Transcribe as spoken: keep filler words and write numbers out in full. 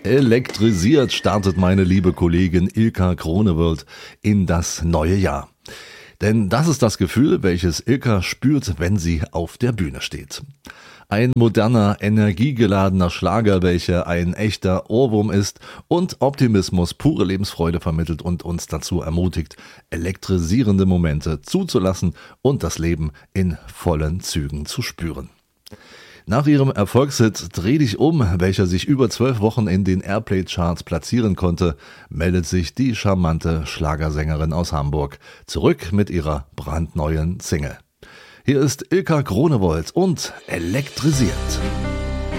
Elektrisiert startet meine liebe Kollegin Ilka Groenewold in das neue Jahr. Denn das ist das Gefühl, welches Ilka spürt, wenn sie auf der Bühne steht. Ein moderner, energiegeladener Schlager, welcher ein echter Ohrwurm ist und Optimismus, pure Lebensfreude vermittelt und uns dazu ermutigt, elektrisierende Momente zuzulassen und das Leben in vollen Zügen zu spüren. Nach ihrem Erfolgshit Dreh dich um, welcher sich über zwölf Wochen in den Airplay-Charts platzieren konnte, meldet sich die charmante Schlagersängerin aus Hamburg zurück mit ihrer brandneuen Single. Hier ist Ilka Groenewold und Elektrisiert.